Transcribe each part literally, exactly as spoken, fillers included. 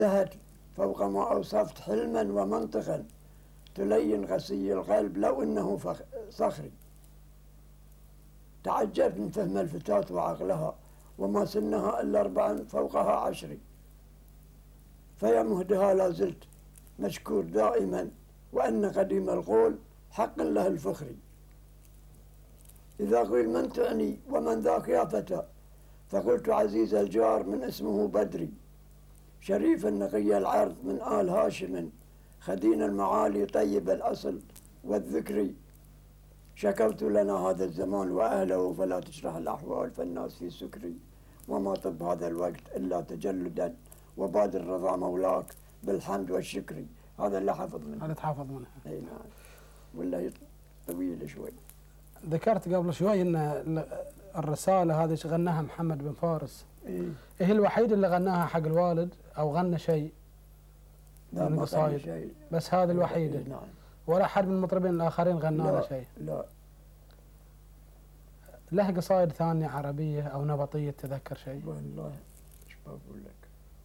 انتهت فوق ما أوصفت حلما ومنطقا تلين غسي القلب لو إنه صخري. تعجبت من فهم الفتاة وعقلها وما سنها إلا أربعا فوقها عشري، فيا مهدها لا زلت مشكور دائما، وأن قديم القول حق له الفخري. إذا قيل من تعني ومن ذاك يا فتى، فقلت عزيز الجار من اسمه بدري، شريف النقي العرض من آل هاشم، خدين المعالي طيب الأصل والذكر. شكوت لنا هذا الزمان وأهله فلا تشرح الأحوال، فالناس في سكري، وما طب هذا الوقت إلا تجلدا، وبادر رضا مولاك بالحمد والشكر. هذا اللي حفظ منه. هذا تحفظ منها. اي نعم، ولا طويل شوي. ذكرت قبل شوي ان الرسالة هذه غناها محمد بن فارس. إيه؟ هي الوحيد اللي غناها حق الوالد او غنى شيء لا من ما القصايد؟ شيء. بس هذه الوحيدة. إيه نعم. ولا أحد من المطربين الآخرين غنى له شيء؟ لا. له قصائد ثانية عربية أو نبطية تذكر شيء؟ والله ايش بقول لك.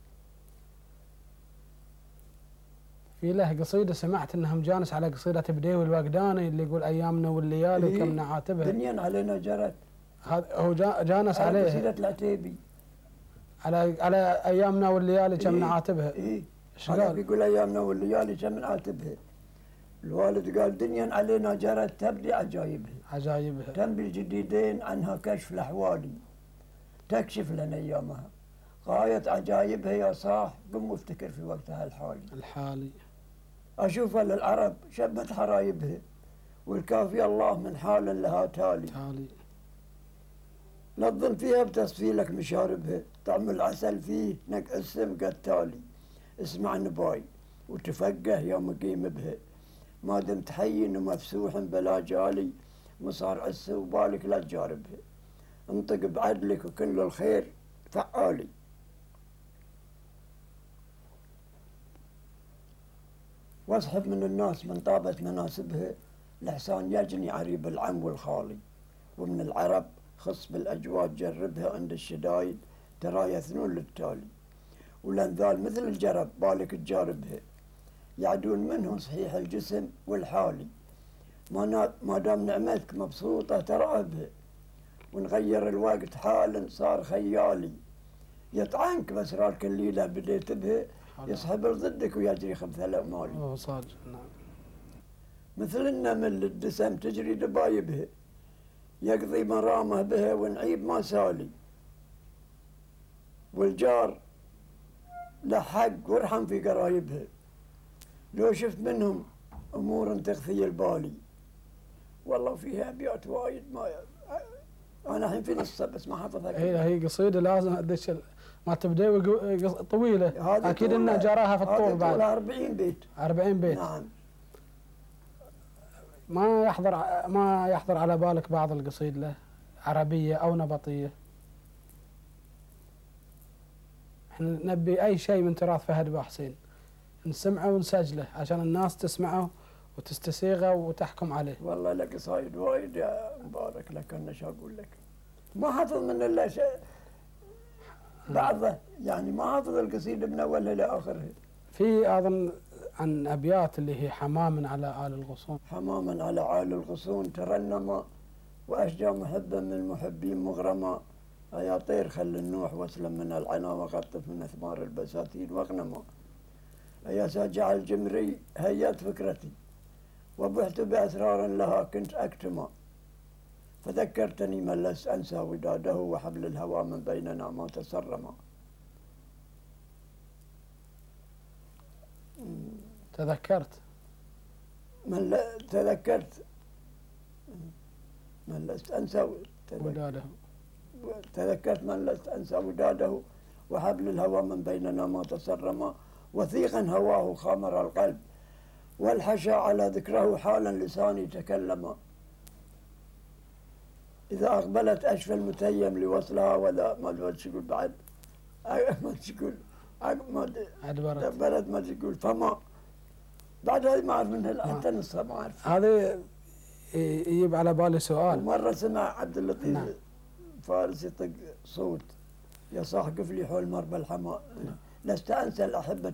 في له قصيدة سمعت انها مجانس على قصيدة بديوي الوقداني اللي يقول ايامنا والليالي إيه؟ وكم نعاتبها. دنيا علينا جرت. هذا هو جانس عليه. قصيدة العتيبي. على على ايامنا والليالي كم إيه؟ نعاتبها. اي ايش قال؟ يقول ايامنا والليالي كم نعاتبها. الوالد قال دنيا علينا جرت تبدي عجايبها. عجايبها. تنبي الجديدين عنها كشف الاحوال، تكشف لنا ايامها غاية عجايبها. يا صاح قم وافتكر في وقتها الحالي. الحالي. اشوفها للعرب شبت حرايبها، والكافي الله من حال لها تالي. تالي. لا تظن فيها بتصفي لك مشاربها، طعم العسل فيه نك اسم قتالي. اسمع نباي وتفقه يا مقيم بها، ما دمت حي ومفسوح بلا جالي، مصار عس وبالك لا تجاربها. انطق بعدلك وكل الخير فعالي. واصحب من الناس من طابت مناسبها، الإحسان يجني عريب العم والخالي. ومن العرب خص بالأجواد جربها، عند الشدايد ترى يثنون للتالي. والأنذال مثل الجرب بالك تجاربها، يعدون منه صحيح الجسم والحالي. ما ما دام نعمتك مبسوطة ترعبها، ونغير الوقت حالا صار خيالي. يطعنك بأسرارك الليلة بديت بها، يسحب ضدك ويجري خبث الأمالي. أوه صادق. نعم. مثل النمل الدسم تجري دبايبها، يقضي مرامه بها ونعيب ما سالي. والجار له حق وارحم في قرايبها، لو شفت منهم أمور تخفي البالي. والله فيها أبيات وايد ما أنا الحين في نصها بس ما حافظها. هي هي قصيدة لازم أدش ما تبدأ طويلة، أكيد إنها جراها في الطول بعد. طولها أربعين بيت. أربعين بيت. نعم. ما يحضر ما يحضر على بالك بعض القصيد له عربية أو نبطية؟ احنا نبي أي شيء من تراث فهد باحسين نسمعه ونسجله عشان الناس تسمعه وتستسيغه وتحكم عليه. والله لك قصايد وايد يا مبارك لك، أنا شو أقول لك، ما حافظ من إلا شيء بعضه، يعني ما حافظ القصيدة من أولها لآخرها. في أظن عن أبيات اللي هي حمام على آل الغصون. حماما على آل الغصون ترنما، وأشجى محبا من المحبين مغرما. يا طير خل النوح واسلم من العنا، وقطف من أثمار البساتين واغنما. يا ساجع الجمري هيت فكرتي، وبحت بأسرار لها كنت أكتما. فذكرتني من لست أنسى وداده، وحبل الهوى من بيننا ما تسرما. تذكرت من لا تذكرت من لست أنسى وداده. تذكرت من لست أنسى وداده، وحبل الهوى من بيننا ما تسرما. وثيقا هواه خامر القلب، والحشى على ذكره حالا لساني تكلما. إذا أقبلت أشفى المتيم لوصلها، ولا ما تقول بعد ما تقول ما أدبرت ما تقول فما بعد هذه ما أعرف منها حتى نصها ما أعرف. هذه يجيب على بالي سؤال. مرة سمع عبد اللطيف نعم. فارس يطق صوت، يا صاح قفلي حول مربى الحماء. نعم. لست أنسى الأحبة